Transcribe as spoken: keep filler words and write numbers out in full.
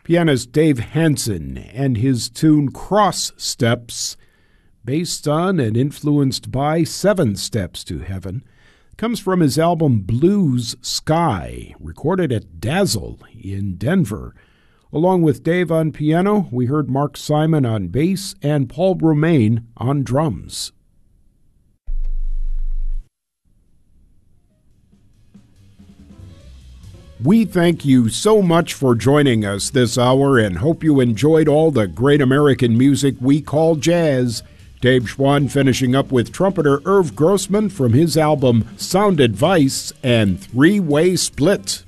pianist Dave Hansen and his tune Cross Steps, based on and influenced by Seven Steps to Heaven, comes from his album Blues Sky, recorded at Dazzle in Denver. Along with Dave on piano, we heard Mark Simon on bass and Paul Romaine on drums. We thank you so much for joining us this hour and hope you enjoyed all the great American music we call jazz. Dave Schwann finishing up with trumpeter Irv Grossman from his album Sound Advice and Three-Way Split.